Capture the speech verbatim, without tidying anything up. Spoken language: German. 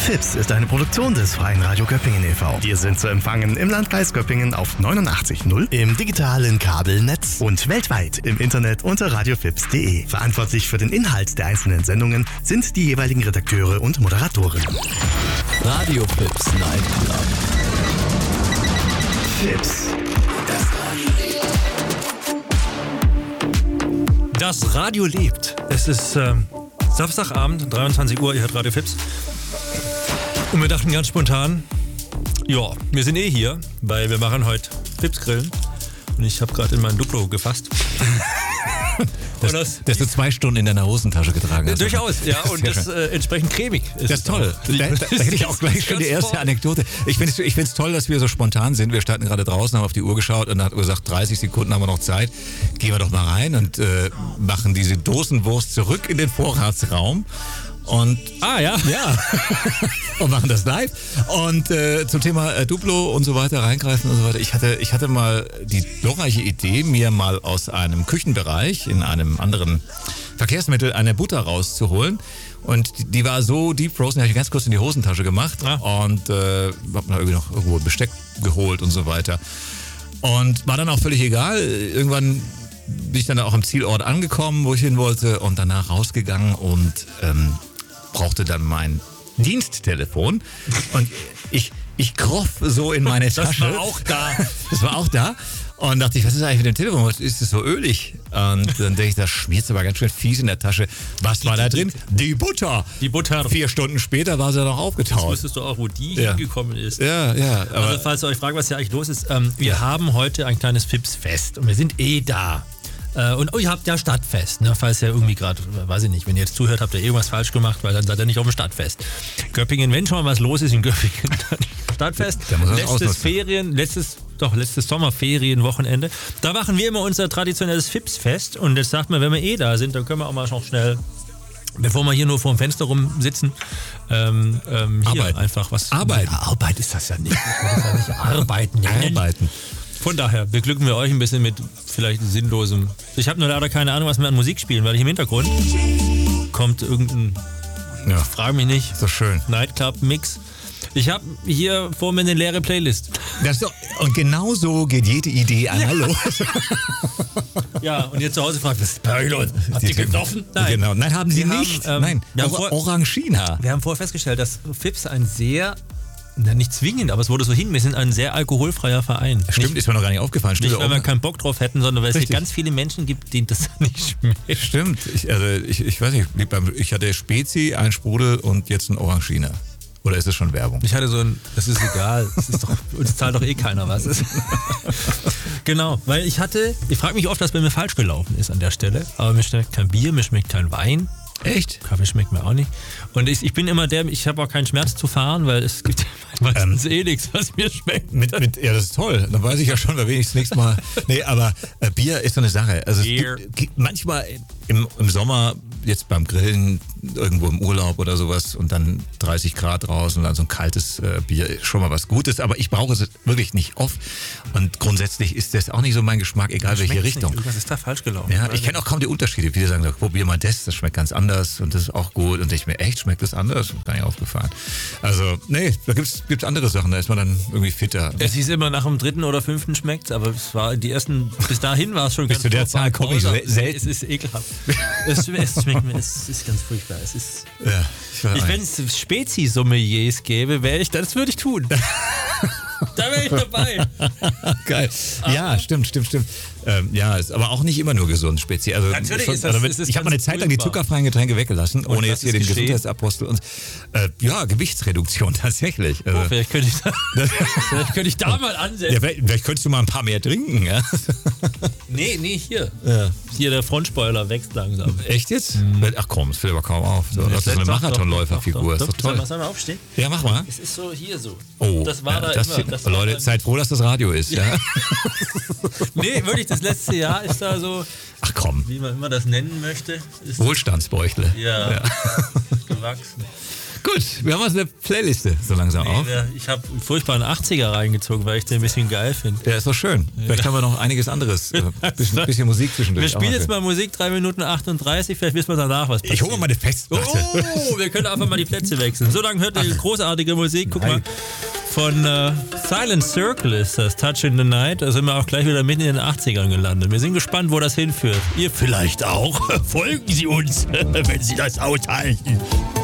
Fips ist eine Produktion des Freien Radio Göppingen e V Wir sind zu empfangen im Landkreis Göppingen auf neunundachtzig Komma null, im digitalen Kabelnetz und weltweit im Internet unter radiofips punkt de. Verantwortlich für den Inhalt der einzelnen Sendungen sind die jeweiligen Redakteure und Moderatoren. Radio Fips Night Club. Fips. Das Radio lebt. Es ist äh, Samstagabend, dreiundzwanzig Uhr, ihr hört Radio Fips. Und wir dachten ganz spontan, ja, wir sind eh hier, weil wir machen heute Fips Grillen. Und ich habe gerade in mein Duplo gefasst. Das, das, das du zwei Stunden in deiner Hosentasche getragen hast. Durchaus, ja, und das äh, entsprechend cremig. Ist das ist toll. Da, da, da hätte ich auch gleich schon die erste Anekdote. Ich finde es ich find's toll, dass wir so spontan sind. Wir standen gerade draußen, haben auf die Uhr geschaut und hat gesagt, dreißig Sekunden haben wir noch Zeit. Gehen wir doch mal rein und äh, machen diese Dosenwurst zurück in den Vorratsraum. Und, ah ja, ja, und machen das live. Und äh, zum Thema äh, Duplo und so weiter, reingreifen und so weiter. Ich hatte, ich hatte mal die glorreiche Idee, mir mal aus einem Küchenbereich in einem anderen Verkehrsmittel eine Butter rauszuholen. Und die, die war so deep frozen, die habe ich ganz kurz in die Hosentasche gemacht. Ah. Und äh, habe mir irgendwie noch irgendwo Besteck geholt und so weiter. Und war dann auch völlig egal. Irgendwann bin ich dann auch am Zielort angekommen, wo ich hin wollte, und danach rausgegangen und ähm, brauchte dann mein Diensttelefon. Und ich, ich kroff so in meine Tasche. Das war auch da. Das war auch da. Und dachte ich, was ist eigentlich mit dem Telefon? Was ist das so ölig? Und dann denke ich, das schmiert aber ganz schön fies in der Tasche. Was war da drin? Die Butter. Die Butter. Vier Stunden später war sie noch aufgetaucht. Jetzt wüsstest du auch, wo die ja. hingekommen ist. Ja, ja. Aber also falls ihr euch fragt, was hier eigentlich los ist, ähm, wir ja. haben heute ein kleines Fips-Fest und wir sind eh da. Äh, und oh, ihr habt ja Stadtfest, ne? Falls ihr irgendwie gerade, weiß ich nicht, wenn ihr jetzt zuhört, habt ihr irgendwas falsch gemacht, weil dann seid ihr nicht auf dem Stadtfest. Göppingen, wenn schon mal was los ist in Göppingen, dann Stadtfest. Letztes Ferien, letztes Doch, letztes Sommerferienwochenende. Da machen wir immer unser traditionelles Fips-Fest. Und jetzt sagt man, wenn wir eh da sind, dann können wir auch mal noch schnell, bevor wir hier nur vor dem Fenster rumsitzen, ähm, ähm, hier Arbeiten. einfach was. Arbeiten. Ja, Arbeit ist das ja nicht. Das ist ja nicht Arbeiten. Arbeiten. Von daher beglücken wir euch ein bisschen mit vielleicht sinnlosem. Ich habe nur leider keine Ahnung, was wir an Musik spielen, weil hier im Hintergrund kommt irgendein, ja. frag mich nicht, so schön, Nightclub-Mix. Ich habe hier vor mir eine leere Playlist. Das doch, und genau so geht jede Idee einmal ja. los. Ja, und ihr zu Hause fragt, was ist bei euch los? Habt ihr gesoffen? Nein. Genau. Nein, haben sie wir nicht. Haben, ähm, Nein, Or- Orangina. Wir haben vorher festgestellt, dass Fips ein sehr, na, nicht zwingend, aber es wurde so hin, wir sind ein sehr alkoholfreier Verein. Stimmt, nicht, ist mir noch gar nicht aufgefallen. Stimmt, nicht, weil wir keinen Bock drauf hätten, sondern weil Richtig. es hier ganz viele Menschen gibt, denen das nicht schmeckt. Stimmt. Ich, also ich, ich weiß nicht, ich hatte Spezi, ein Sprudel und jetzt ein Orangina. Oder ist es schon Werbung? Ich hatte so ein, das ist egal, das ist doch, uns zahlt doch eh keiner was. Genau, weil ich hatte, ich frage mich oft, was bei mir falsch gelaufen ist an der Stelle, aber mir schmeckt kein Bier, mir schmeckt kein Wein. Echt? Kaffee schmeckt mir auch nicht. Und ich, ich bin immer der, ich habe auch keinen Schmerz zu fahren, weil es gibt meistens ähm, eh nichts, was mir schmeckt. Mit, mit, ja, das ist toll. Dann weiß ich ja schon, wer wenigstens nächstes Mal. Nee, aber äh, Bier ist so eine Sache. Also es gibt, gibt manchmal im, im Sommer, jetzt beim Grillen, irgendwo im Urlaub oder sowas und dann dreißig Grad draußen und dann so ein kaltes äh, Bier ist schon mal was Gutes, aber ich brauche es wirklich nicht oft und grundsätzlich ist das auch nicht so mein Geschmack, egal welche Richtung. Nicht. Was ist da falsch gelaufen? Ja, ich kenne auch kaum die Unterschiede. Viele sagen, probier mal das, das schmeckt ganz anders und das ist auch gut und ich mir, echt, schmeckt das anders? Gar nicht aufgefallen. Also, nee, da gibt's gibt's andere Sachen, da ist man dann irgendwie fitter. Es hieß immer, nach dem dritten oder fünften schmeckt's, aber es war die ersten, bis dahin war es schon bis ganz zu der Zahl komme ich selten. Es ist ekelhaft. es, es schmeckt mir, es ist ganz furchtbar. Es ist, ja, ich, wenn es Spezi-Sommeliers gäbe, wäre ich, das würde ich tun. Da wäre ich dabei. Geil. Ja, stimmt, stimmt, stimmt. Ähm, ja, ist aber auch nicht immer nur gesund, speziell. Also, Natürlich schon, ist das, also, ist es ich habe mal eine Zeit lang die zuckerfreien Getränke weggelassen, und ohne jetzt hier den geschehen? Gesundheitsapostel. Und, äh, ja, Gewichtsreduktion tatsächlich. Oh, also, vielleicht könnte ich da, vielleicht könnte ich da mal ansetzen. Ja, vielleicht, vielleicht könntest du mal ein paar mehr trinken. Ja? Nee, nee, hier. Ja. Hier, der Frontspoiler wächst langsam. Echt jetzt? Mhm. Ach komm, das fällt aber kaum auf. So, das ist so eine Marathonläuferfigur. Ist doch toll. Sollen wir mal aufstehen? Ja, mach mal. Es ist so hier so. Oh, das war ja, da das immer. Hier, das Leute, war seid froh, dass das Radio ist. Ja. Ja. Nee, wirklich, das letzte Jahr ist da so, ach komm, wie man immer das nennen möchte. Ist Wohlstandsbäuchle. Ja, ja. gewachsen. Gut, wir haben uns eine Playliste so langsam nee, auf. Ich habe einen furchtbaren achtziger reingezogen, weil ich den ein bisschen geil finde. Der ist doch schön. Vielleicht haben wir noch einiges anderes. Ein äh, bisschen, bisschen Musik zwischendurch. Wir spielen jetzt mal Musik, drei Minuten achtunddreißig, vielleicht wissen wir danach, was passiert. Ich hole mal meine Festplatte. Oh, wir können einfach mal die Plätze wechseln. So lange hört ihr großartige Musik. Guck Nein. mal, von äh, Silent Circle ist das, Touch in the Night. Da sind wir auch gleich wieder mitten in den achtzigern gelandet. Wir sind gespannt, wo das hinführt. Ihr vielleicht auch. Folgen Sie uns, wenn Sie das aushalten.